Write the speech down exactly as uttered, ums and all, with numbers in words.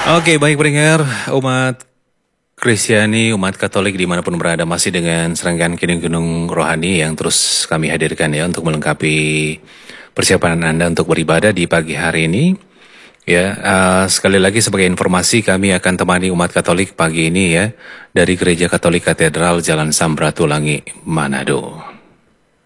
Oke, baik pendengar umat Kristiani, umat Katolik dimanapun berada masih dengan serangkaian Kidung Gunung Rohani yang terus kami hadirkan ya untuk melengkapi persiapan Anda untuk beribadah di pagi hari ini. Ya, uh, sekali lagi sebagai informasi kami akan temani umat Katolik pagi ini ya dari Gereja Katolik Katedral Jalan Samratulangi, Manado.